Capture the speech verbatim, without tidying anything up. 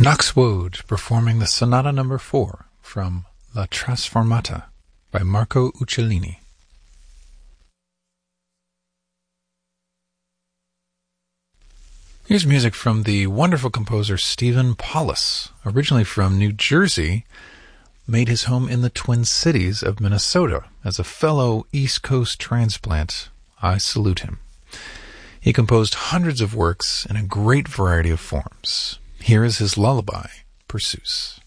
Knox Woad performing the Sonata Number four from La Trasformata by Marco Uccellini. Here's music from the wonderful composer Stephen Paulus, originally from New Jersey, made his home in the Twin Cities of Minnesota. As a fellow East Coast transplant, I salute him. He composed hundreds of works in a great variety of forms. Here is his lullaby, Perseus.